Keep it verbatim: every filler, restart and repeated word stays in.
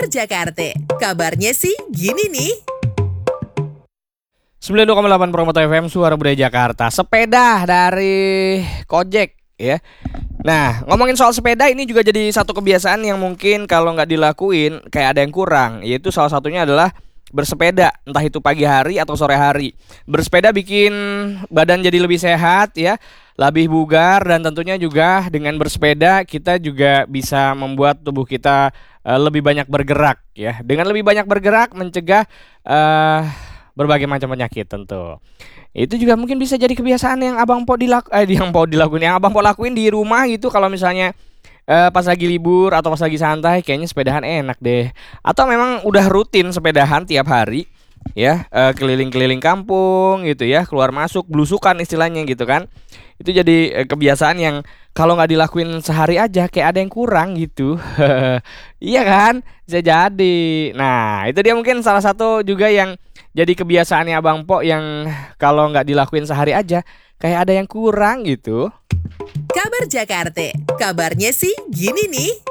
Kabar Jakarta, kabarnya sih gini nih. sembilan puluh dua koma delapan Promoto F M, Suara Budaya Jakarta. Sepeda dari Gojek ya. Nah, ngomongin soal sepeda ini juga jadi satu kebiasaan yang mungkin kalau nggak dilakuin kayak ada yang kurang. Yaitu salah satunya adalah bersepeda, entah itu pagi hari atau sore hari. Bersepeda bikin badan jadi lebih sehat ya, lebih bugar, dan tentunya juga dengan bersepeda kita juga bisa membuat tubuh kita eh, lebih banyak bergerak ya. Dengan lebih banyak bergerak mencegah eh berbagai macam penyakit tentu. Itu juga mungkin bisa jadi kebiasaan yang Abang Po dilak eh yang Po dilakuin, yang Abang Po lakuin di rumah gitu kalau misalnya eh, pas lagi libur atau pas lagi santai, kayaknya sepedahan enak deh. Atau memang udah rutin sepedahan tiap hari ya, eh, keliling-keliling kampung gitu ya, keluar masuk belusukan istilahnya gitu kan. Itu jadi eh, kebiasaan yang kalau nggak dilakuin sehari aja kayak ada yang kurang gitu. Iya kan? Bisa jadi. Nah, itu dia mungkin salah satu juga yang jadi kebiasaannya Abang Po yang kalau nggak dilakuin sehari aja kayak ada yang kurang gitu. Kabar Jakarta, kabarnya sih gini nih.